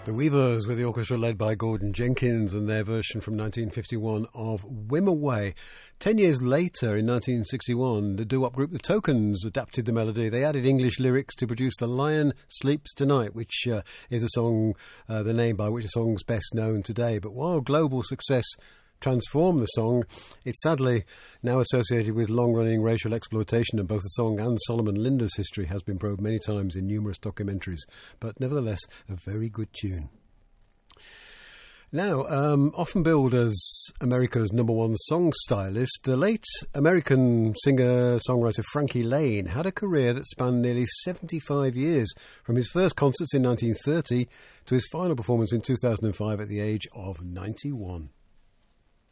The Weavers, with the orchestra led by Gordon Jenkins, and their version from 1951 of Whim Away. 10 years later, in 1961, the doo-wop group The Tokens adapted the melody. They added English lyrics to produce The Lion Sleeps Tonight, which is a song, the name by which the song's best known today. But while global success transformed the song, it's sadly now associated with long-running racial exploitation, and both the song and Solomon Linda's history has been probed many times in numerous documentaries, but nevertheless a very good tune. Now, often billed as America's number one song stylist, the late American singer-songwriter Frankie Laine had a career that spanned nearly 75 years, from his first concerts in 1930 to his final performance in 2005 at the age of 91.